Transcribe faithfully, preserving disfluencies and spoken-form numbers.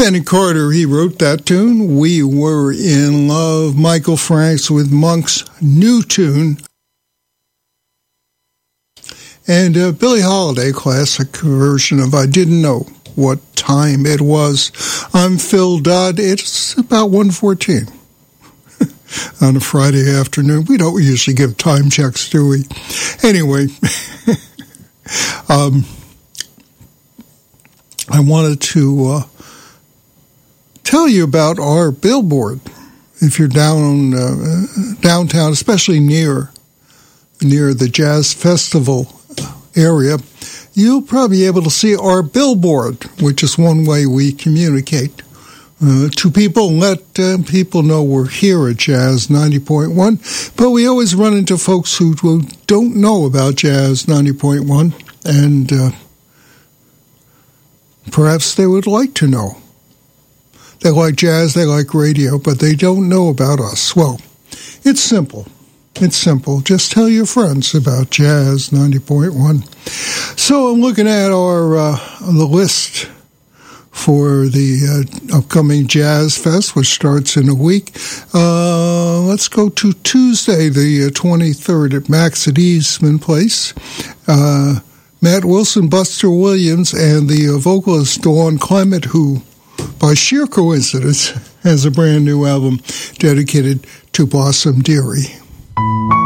Benny Carter, he wrote that tune. We Were in Love. Michael Franks with Monk's new tune. And uh, Billie Holiday, classic version of I Didn't Know What Time It Was. I'm Phil Dodd. It's about one fourteen on a Friday afternoon. We don't usually give time checks, do we? Anyway, um, I wanted to uh, tell you about our billboard. If you're down uh, downtown, especially near near the Jazz Festival area, you'll probably be able to see our billboard, which is one way we communicate uh, to people and let uh, people know we're here at Jazz ninety point one. But we always run into folks who, who don't know about Jazz ninety point one, and uh, perhaps they would like to know. They like jazz, they like radio, but they don't know about us. Well, it's simple. It's simple. Just tell your friends about Jazz ninety point one. So I'm looking at our uh, the list for the uh, upcoming Jazz Fest, which starts in a week. Uh, let's go to Tuesday, the twenty-third at Max at Eastman Place. Uh, Matt Wilson, Buster Williams, and the uh, vocalist Dawn Clement, who, by sheer coincidence, has a brand new album dedicated to Blossom Dearie.